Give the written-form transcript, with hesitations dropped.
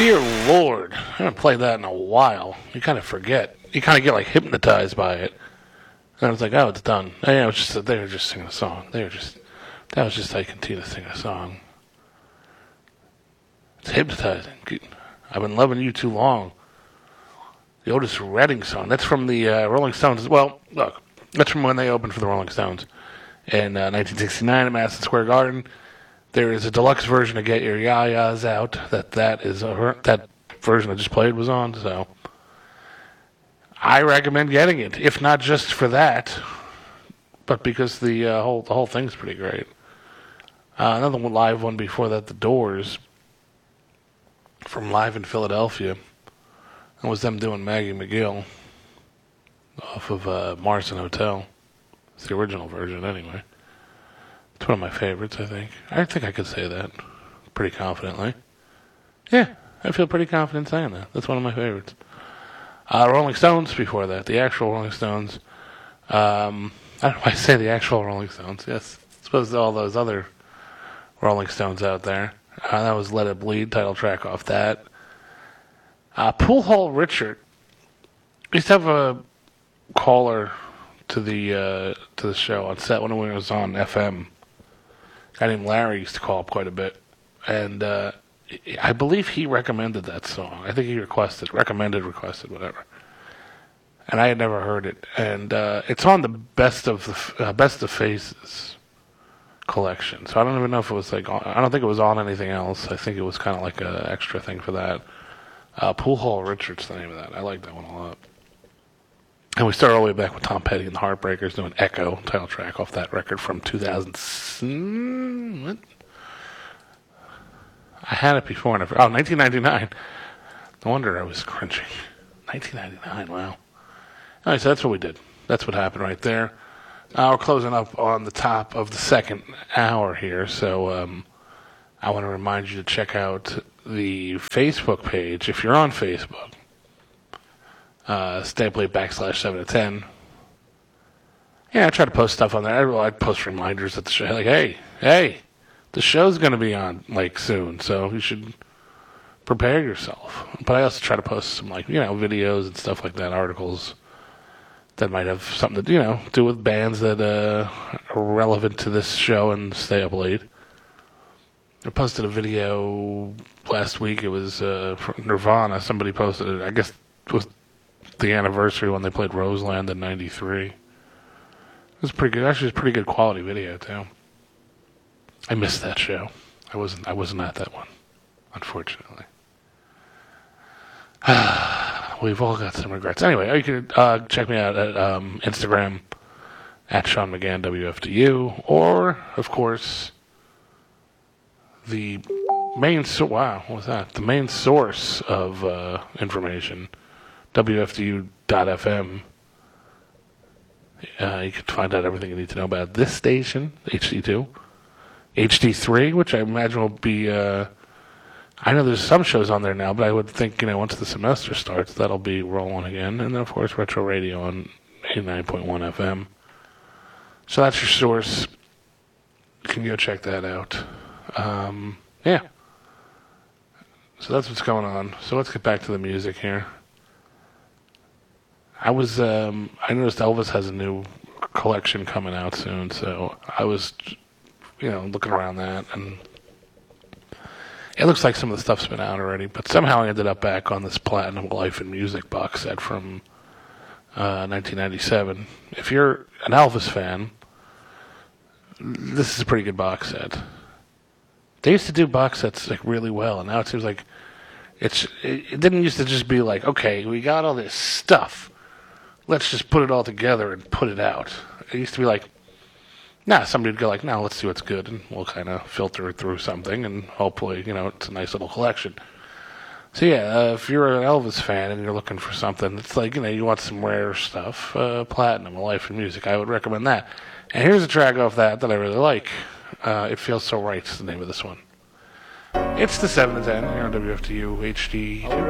Dear Lord, I haven't played that in a while. You kind of forget. You kind of get like hypnotized by it. And I was like, oh, it's done. And it was just they were just singing a song. That was just like Tina singing a song. It's hypnotizing. I've been loving you too long. The Otis Redding song. That's from the Rolling Stones. Well, look, that's from when they opened for the Rolling Stones in 1969 at Madison Square Garden. There is a deluxe version of Get Your Ya-Ya's Out that version I just played was on, so I recommend getting it, if not just for that, but because the whole thing's pretty great. Another live one before that, The Doors, from Live in Philadelphia. It was them doing Maggie McGill off of Morrison Hotel. It's the original version, anyway. It's one of my favorites, I think. I think I could say that pretty confidently. Yeah, I feel pretty confident saying that. That's one of my favorites. Rolling Stones before that. The actual Rolling Stones. I don't know why I say the actual Rolling Stones. Yes, I suppose all those other Rolling Stones out there. That was Let It Bleed, title track off that. Pool Hall Richard. Used to have a caller to the show on set when it was on FM. A guy named Larry used to call up quite a bit, and I believe he recommended that song. I think he requested, whatever. And I had never heard it, and it's on the Best of Faces collection. So I don't even know if it was I don't think it was on anything else. I think it was kind of like an extra thing for that. Pool Hall Richard's the name of that. I like that one a lot. And we start all the way back with Tom Petty and the Heartbreakers doing Echo, title track off that record from 2000. What? I had it before. 1999. No wonder I was cringing. 1999, wow. All right, so that's what we did. That's what happened right there. We're closing up on the top of the second hour here, so I want to remind you to check out the Facebook page. If you're on Facebook, Stay Up Late /7 to 10. Yeah, I try to post stuff on there. I post reminders at the show, like, hey, the show's going to be on soon, so you should prepare yourself. But I also try to post some videos and stuff like that, articles that might have something to do with bands that are relevant to this show and Stay Up Late. I posted a video last week. It was from Nirvana. Somebody posted it. I guess it was the anniversary when they played Roseland in '93. It was pretty good. Actually, it's a pretty good quality video too. I missed that show. I wasn't at that one, unfortunately. We've all got some regrets. Anyway, you can check me out at Instagram at Sean McGann WFDU, or of course the main the main source of information, WFDU.FM. You can find out everything you need to know about this station, HD2. HD3, which I imagine will be... I know there's some shows on there now, but I would think, once the semester starts, that'll be rolling again. And then, of course, Retro Radio on 89.1 FM. So that's your source. You can go check that out. Yeah. So that's what's going on. So let's get back to the music here. I noticed Elvis has a new collection coming out soon, so I was, looking around that, and it looks like some of the stuff's been out already, but somehow I ended up back on this Platinum Life and Music box set from 1997. If you're an Elvis fan, this is a pretty good box set. They used to do box sets really well, and now it seems like it didn't used to just be like, okay, we got all this stuff, let's just put it all together and put it out. It used to be like, somebody would go like, no, let's see what's good, and we'll kind of filter it through something, and hopefully, it's a nice little collection. So yeah, if you're an Elvis fan and you're looking for something, it's like, you want some rare stuff, Platinum, A Life in Music, I would recommend that. And here's a track off that I really like. It Feels So Right is the name of this one. It's the 7 to 10 here on WFTU HD.